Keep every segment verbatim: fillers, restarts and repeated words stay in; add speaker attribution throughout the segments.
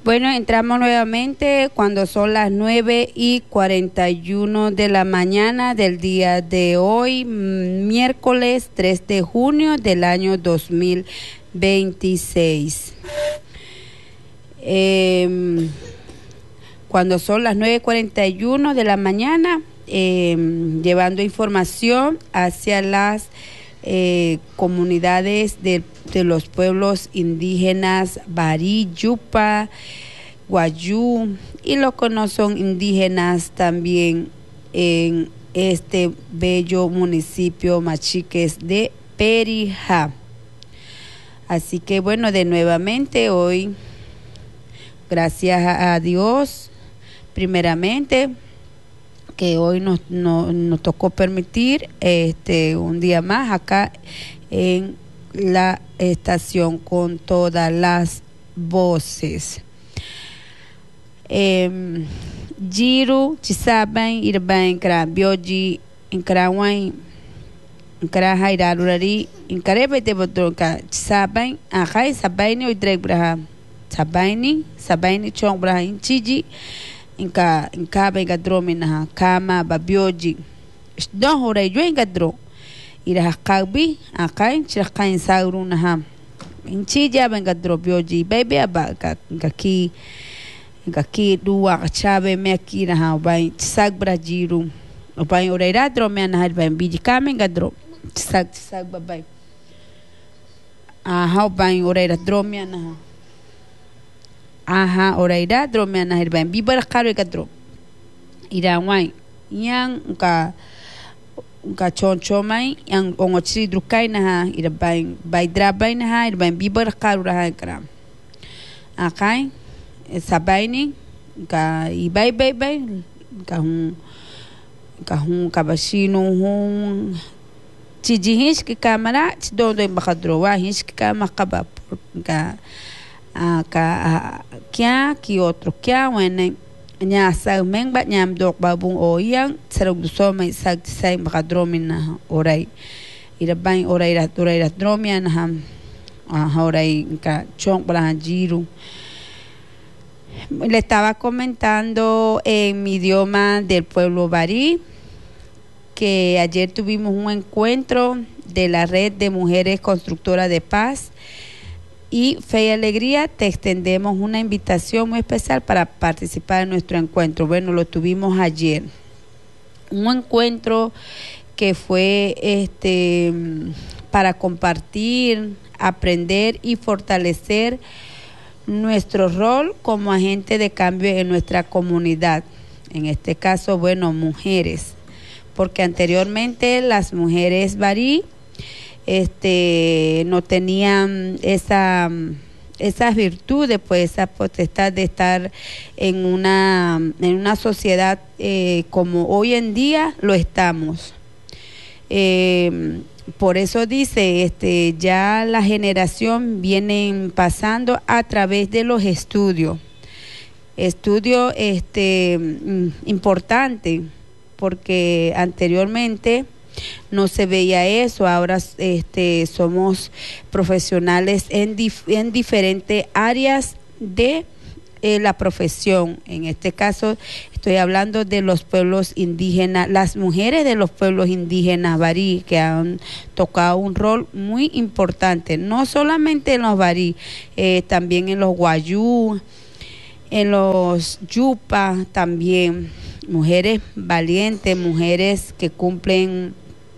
Speaker 1: Bueno, entramos nuevamente cuando son las nueve y cuarenta y uno de la mañana del día de hoy, miércoles tres de junio del año dos mil veintiséis. Eh, cuando son las nueve y cuarenta y uno de la mañana, eh, llevando información hacia las eh, comunidades de, de los pueblos indígenas Barí, Yupa, Guayú y los que no son indígenas también en este bello municipio Machiques de Perijá. Así que bueno, de nuevamente hoy, gracias a Dios, primeramente, que hoy nos, nos, nos tocó permitir este un día más acá en la estación con todas las voces. Eh, Jiru, Chisaban, Irban, Krabioji, Inkrawan, Inkraha, Irarurari, Inkarebe de Botonka, Chisaban, Ajay, Sabaini, Oidrek Braha, Sabaini, Sabaini, Chong Braha, Inchiji, Inka, Inka, Begadromina, Kama, Babioji, Don Horay, Juengadro, Irahakabi, Akai, Chirakain Saurunaha, Inchija, Bengadro, Bioji, Baby, Abaka, Gaki. Aqui dua chave me aqui na vai sag brajiru o pai oreira drome na vai bidi kamen gadro sag sag babai aha o pai oreira drome na aha oreira drome na vai bibar karo gadro ira wai yang ka ka choncho mai yang ongochi drukai na ira bai bai drabai na ira bai bibar karo ra kram akai Sabaini, ka ibai bai bai, ka hun, ka hun kabashino hun, chijihish ki kamera, chidondo imbakadrowa hish ki kamakaba, ka ka kya ki otro kya wene nya sa mengba nyam dok babung oyang serug dusoma sag sai makadromina orai, ira bai orai rat orai rat dromian ham, ah orai ka chong balajiru. Le estaba comentando en mi idioma del pueblo Barí que ayer tuvimos un encuentro de la red de mujeres constructoras de paz y Fe y Alegría te extendemos una invitación muy especial para participar en nuestro encuentro. Bueno, lo tuvimos ayer. Un encuentro que fue este para compartir, aprender y fortalecer nuestro rol como agente de cambio en nuestra comunidad, en este caso, bueno, mujeres, porque anteriormente las mujeres Barí este, no tenían esa, esas virtudes, pues esa potestad de estar en una, en una sociedad eh, como hoy en día lo estamos. Eh, Por eso dice, este, ya la generación vienen pasando a través de los estudios, estudios este, importantes, porque anteriormente no se veía eso, ahora este, somos profesionales en, dif en diferentes áreas de eh, la profesión. En este caso estoy hablando de los pueblos indígenas, las mujeres de los pueblos indígenas Barí, que han tocado un rol muy importante, no solamente en los Barí, eh, también en los Guayú, en los Yupa también, mujeres valientes, mujeres que cumplen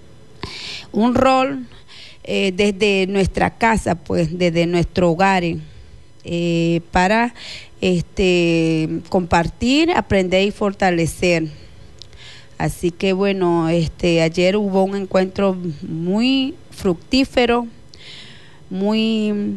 Speaker 1: un rol eh, desde nuestra casa, pues desde nuestro hogar, eh, para este compartir, aprender y fortalecer. Así que bueno, este ayer hubo un encuentro muy fructífero, muy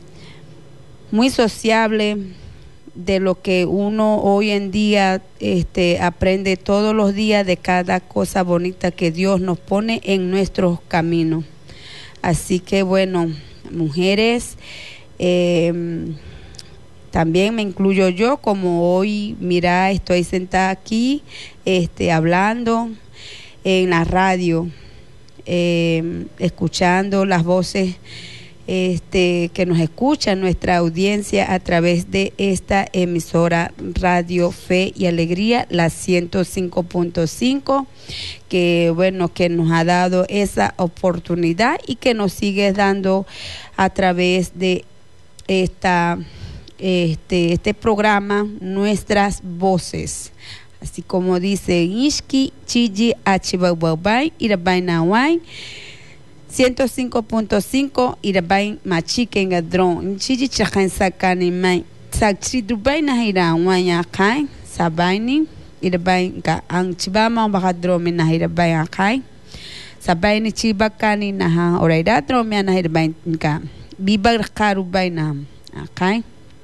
Speaker 1: muy sociable, de lo que uno hoy en día este aprende todos los días de cada cosa bonita que Dios nos pone en nuestros caminos. Así que bueno, mujeres, eh, también me incluyo yo, como hoy, mira, estoy sentada aquí, este, hablando en la radio, eh, escuchando las voces este, que nos escucha, nuestra audiencia a través de esta emisora Radio Fe y Alegría, la ciento cinco punto cinco, que bueno, que nos ha dado esa oportunidad y que nos sigue dando a través de esta este este programa nuestras voces, así como dice Ishki Chiji Achibabay Irabainaway ciento cinco punto cinco Irabain Machiken Gadron Chiji Chakan Sakani Mai Sakchi Dubaina Hirawaya Kai Sabaini Irabain Ka Anchibama Bahadromi Nahirabain Kai Sabaini Chibakani Naha Oraida Dromia Nahirabain Ka Bibar Karubaina Kai.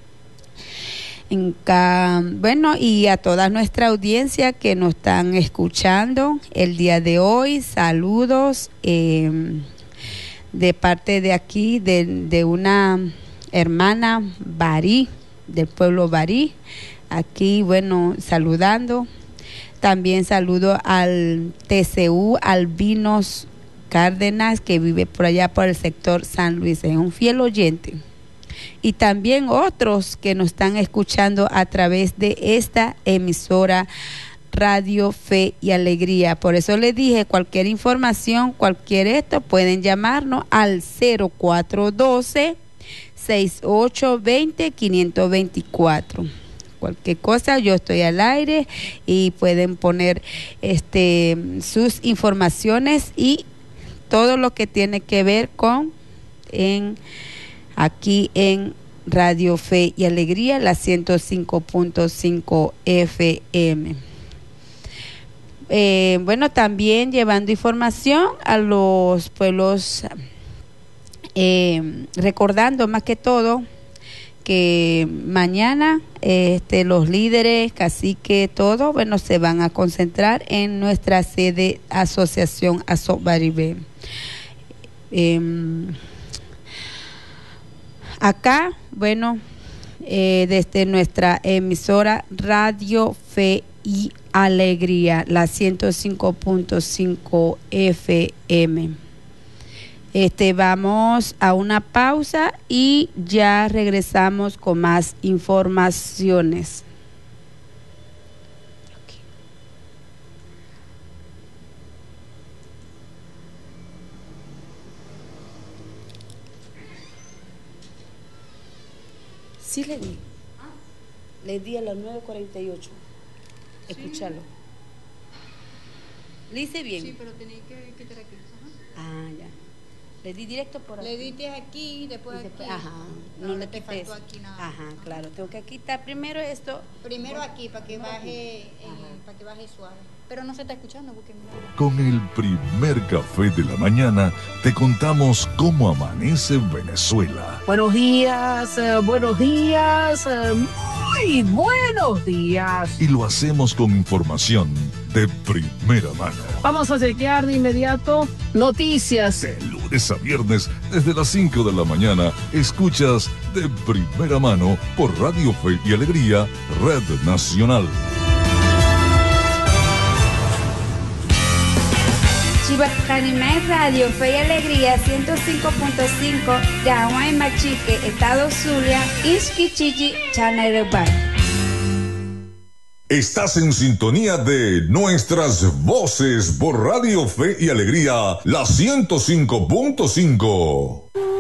Speaker 1: Bueno, y a toda nuestra audiencia que nos están escuchando el día de hoy, saludos eh, de parte de aquí, de, de una hermana Barí, del pueblo Barí, aquí, bueno, saludando. También saludo al T C U Albinos Cárdenas, que vive por allá por el sector San Luis, es un fiel oyente. Y también otros que nos están escuchando a través de esta emisora Radio Fe y Alegría. Por eso les dije, cualquier información, cualquier esto, pueden llamarnos al cero cuatro uno dos, seis ocho dos cero, cinco dos cuatro. Cualquier cosa, yo estoy al aire y pueden poner este sus informaciones y todo lo que tiene que ver con en aquí en Radio Fe y Alegría, la ciento cinco punto cinco F M. Eh, bueno, también llevando información a los pueblos, eh, recordando más que todo que mañana este, los líderes, caciques, todo, bueno, se van a concentrar en nuestra sede Asociación Azobaribé. Eh, Acá, bueno, eh, desde nuestra emisora Radio Fe y Alegría, la ciento cinco punto cinco F M. Este, vamos a una pausa y ya regresamos con más informaciones. Sí le di. ¿Ah? Le di a las nueve cuarenta y ocho. Sí. Escúchalo. ¿Le hice bien?
Speaker 2: Sí, pero tenía que quitar aquí. Ajá.
Speaker 1: Ah, ya. Le di directo por aquí.
Speaker 2: Le diste aquí, después, y después
Speaker 1: aquí. Ajá. No, no le
Speaker 2: te
Speaker 1: quité
Speaker 2: faltó aquí nada.
Speaker 1: Ajá, claro. Tengo que quitar primero esto.
Speaker 2: Primero bueno, aquí, para que baje, eh, para que baje suave. Pero no se está escuchando porque mira.
Speaker 3: Con el primer café de la mañana te contamos cómo amanece Venezuela.
Speaker 4: Buenos días, eh, buenos días, eh, muy buenos días.
Speaker 3: Y lo hacemos con información de primera mano.
Speaker 4: Vamos a chequear de inmediato noticias.
Speaker 3: De lunes a viernes, desde las cinco de la mañana, escuchas de primera mano por Radio Fe y Alegría, Red Nacional.
Speaker 1: Chibacanimé Radio Fe y Alegría ciento cinco punto cinco, Yahuay Machique, Estado Zulia, Ishkichichi, Chanarubay.
Speaker 3: Estás en sintonía de nuestras voces por Radio Fe y Alegría, la ciento cinco punto cinco.